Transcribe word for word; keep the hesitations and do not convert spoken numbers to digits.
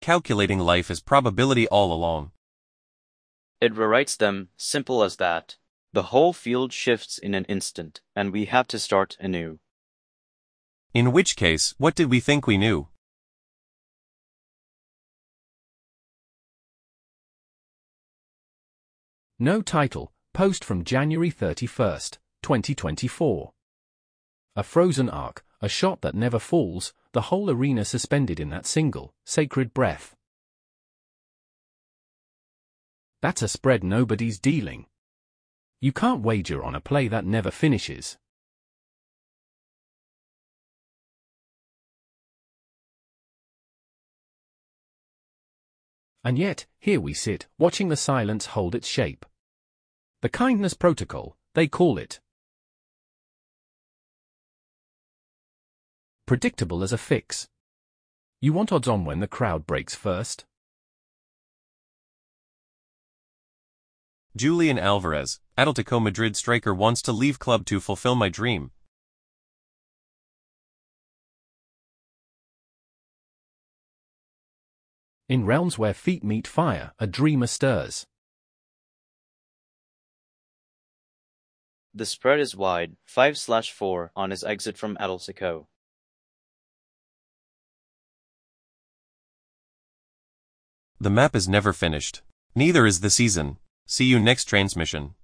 calculating life as probability all along. It rewrites them, simple as that. The whole field shifts in an instant, and we have to start anew. In which case, what did we think we knew? No title, post from January thirty-first, twenty twenty-four. A frozen arc, a shot that never falls, the whole arena suspended in that single, sacred breath. That's a spread nobody's dealing. You can't wager on a play that never finishes. And yet, here we sit, watching the silence hold its shape. The kindness protocol, they call it. Predictable as a fix. You want odds on when the crowd breaks first? Julian Alvarez, Atletico Madrid striker, wants to leave club to fulfill my dream. In realms where feet meet fire, a dreamer stirs. The spread is wide, five slash four on his exit from Atletico. The map is never finished. Neither is the season. See you next transmission.